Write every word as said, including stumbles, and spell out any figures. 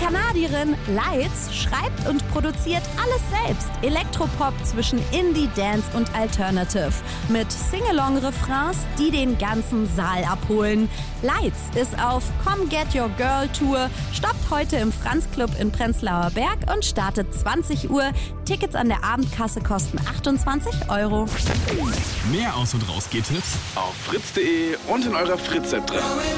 Kanadierin Lights schreibt und produziert alles selbst. Elektropop zwischen Indie, Dance und Alternative. Mit Sing-Along-Refrains, die den ganzen Saal abholen. Lights ist auf Come Get Your Girl Tour, stoppt heute im Franz Club in Prenzlauer Berg und startet zwanzig Uhr. Tickets an der Abendkasse kosten achtundzwanzig Euro. Mehr Aus- und Raus-Geht-Tipps auf fritz punkt de und in eurer Fritz-App drin.